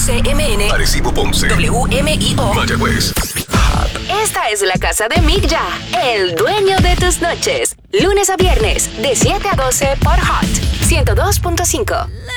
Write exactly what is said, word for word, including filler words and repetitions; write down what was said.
C M N, Arecibo, Ponce, W M I O, Mayagüez. Esta es la casa de Mick Ya, el dueño de tus noches. Lunes a viernes, de siete a doce por Hot ciento dos punto cinco.